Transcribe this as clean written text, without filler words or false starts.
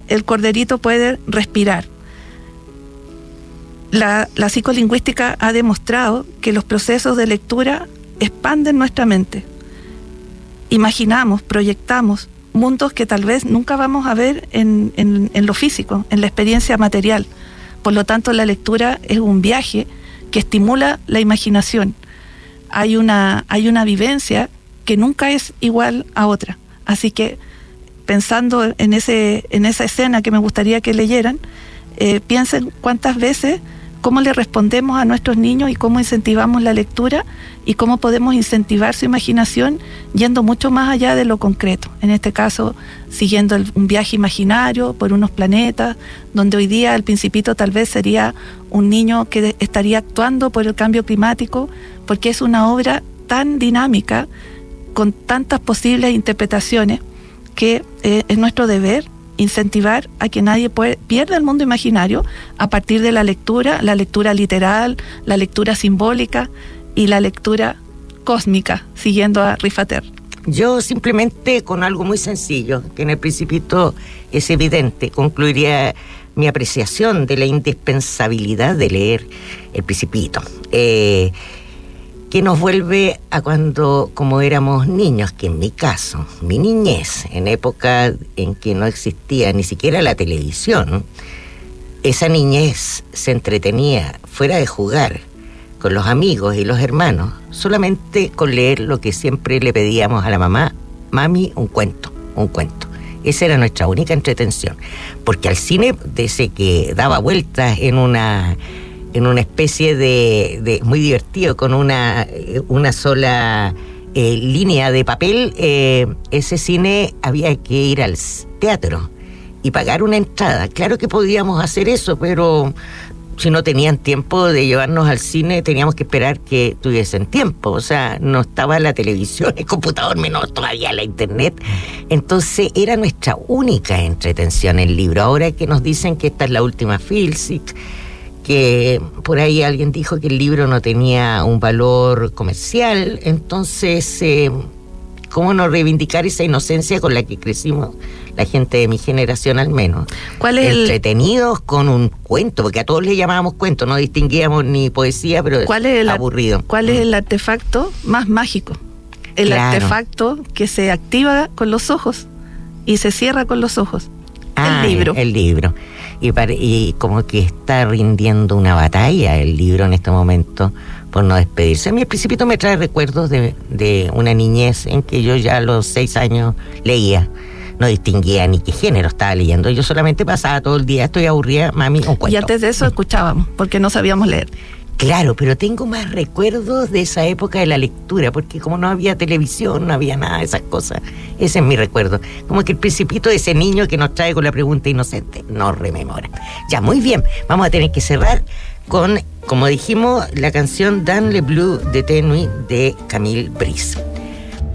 el corderito puede respirar. La psicolingüística ha demostrado que los procesos de lectura expanden nuestra mente. Imaginamos, proyectamos mundos que tal vez nunca vamos a ver en lo físico, en la experiencia material. Por lo tanto, la lectura es un viaje que estimula la imaginación. Hay una vivencia que nunca es igual a otra. Así que, pensando en esa escena que me gustaría que leyeran, piensen cuántas veces, cómo le respondemos a nuestros niños y cómo incentivamos la lectura y cómo podemos incentivar su imaginación yendo mucho más allá de lo concreto. En este caso, siguiendo un viaje imaginario por unos planetas, donde hoy día el Principito tal vez sería un niño que estaría actuando por el cambio climático, porque es una obra tan dinámica, con tantas posibles interpretaciones, que es nuestro deber incentivar a que nadie pierda el mundo imaginario a partir de la lectura literal, la lectura simbólica y la lectura cósmica, siguiendo a Rifater. Yo simplemente con algo muy sencillo, que en el Principito es evidente, concluiría mi apreciación de la indispensabilidad de leer el Principito. Que nos vuelve a cuando, como éramos niños, que en mi caso, mi niñez, en época en que no existía ni siquiera la televisión, esa niñez se entretenía fuera de jugar con los amigos y los hermanos, solamente con leer lo que siempre le pedíamos a la mamá: mami, un cuento. Esa era nuestra única entretención, porque al cine, desde que daba vueltas en una especie de muy divertido, con una sola línea de papel, ese cine había que ir al teatro y pagar una entrada. Claro que podíamos hacer eso, pero si no tenían tiempo de llevarnos al cine, teníamos que esperar que tuviesen tiempo. O sea, no estaba la televisión, el computador, menos todavía la internet. Entonces era nuestra única entretención el libro. Ahora que nos dicen que esta es la última Filsic, que por ahí alguien dijo que el libro no tenía un valor comercial, entonces ¿cómo no reivindicar esa inocencia con la que crecimos la gente de mi generación, al menos? ¿Cuál es entretenidos con un cuento, porque a todos le llamábamos cuento, no distinguíamos ni poesía, pero aburrido. ¿Cuál es el artefacto más mágico? El artefacto que se activa con los ojos y se cierra con los ojos. El libro. Y como que está rindiendo una batalla el libro en este momento por no despedirse. A mí el Principito me trae recuerdos de una niñez en que yo ya a los 6 años leía. No distinguía ni qué género estaba leyendo. Yo solamente pasaba todo el día: estoy aburrida, mami, un cuento. Y antes de eso escuchábamos, porque no sabíamos leer. Claro, pero tengo más recuerdos de esa época de la lectura, porque como no había televisión, no había nada de esas cosas. Ese es mi recuerdo. Como que el Principito, ese niño que nos trae con la pregunta inocente, nos rememora. Ya, muy bien. Vamos a tener que cerrar con, como dijimos, la canción Dans le Bleu de Tenue de Camille Brice.